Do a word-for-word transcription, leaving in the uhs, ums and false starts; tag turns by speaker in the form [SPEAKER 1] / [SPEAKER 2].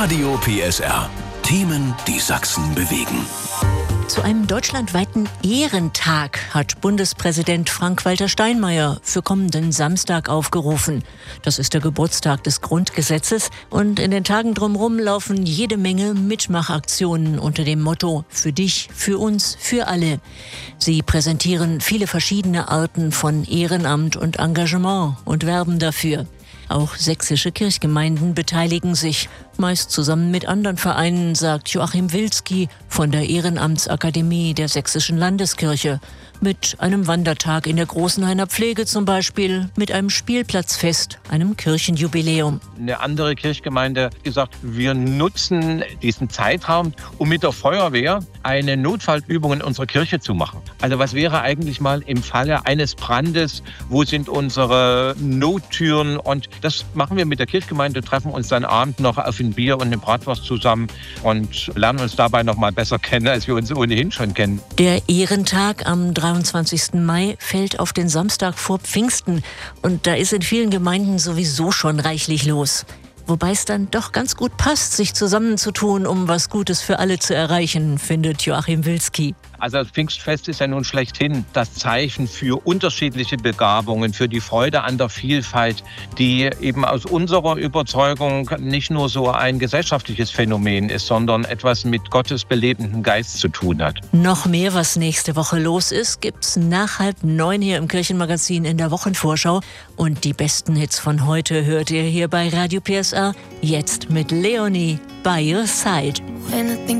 [SPEAKER 1] Radio P S R. Themen, die Sachsen bewegen.
[SPEAKER 2] Zu einem deutschlandweiten Ehrentag hat Bundespräsident Frank-Walter Steinmeier für kommenden Samstag aufgerufen. Das ist der Geburtstag des Grundgesetzes und in den Tagen drumherum laufen jede Menge Mitmachaktionen unter dem Motto „Für dich, für uns, für alle". Sie präsentieren viele verschiedene Arten von Ehrenamt und Engagement und werben dafür. Auch sächsische Kirchgemeinden beteiligen sich, meist zusammen mit anderen Vereinen, sagt Joachim Wilski von der Ehrenamtsakademie der Sächsischen Landeskirche. Mit einem Wandertag in der Großenhainer Pflege zum Beispiel, mit einem Spielplatzfest, einem Kirchenjubiläum.
[SPEAKER 3] Eine andere Kirchgemeinde hat gesagt, wir nutzen diesen Zeitraum, um mit der Feuerwehr eine Notfallübung in unserer Kirche zu machen. Also was wäre eigentlich mal im Falle eines Brandes, wo sind unsere Nottüren? Und das machen wir mit der Kirchgemeinde, treffen uns dann abends noch auf ein Bier und eine Bratwurst zusammen und lernen uns dabei noch mal besser kennen, als wir uns ohnehin schon kennen.
[SPEAKER 2] Der Ehrentag am dreiundzwanzigsten Mai fällt auf den Samstag vor Pfingsten und da ist in vielen Gemeinden sowieso schon reichlich los. Wobei es dann doch ganz gut passt, sich zusammenzutun, um was Gutes für alle zu erreichen, findet Joachim Wilski.
[SPEAKER 3] Also das Pfingstfest ist ja nun schlechthin das Zeichen für unterschiedliche Begabungen, für die Freude an der Vielfalt, die eben aus unserer Überzeugung nicht nur so ein gesellschaftliches Phänomen ist, sondern etwas mit Gottes belebendem Geist zu tun hat.
[SPEAKER 2] Noch mehr, was nächste Woche los ist, gibt's nach halb neun hier im Kirchenmagazin in der Wochenvorschau. Und die besten Hits von heute hört ihr hier bei Radio P S R, jetzt mit Leonie, By Your Side.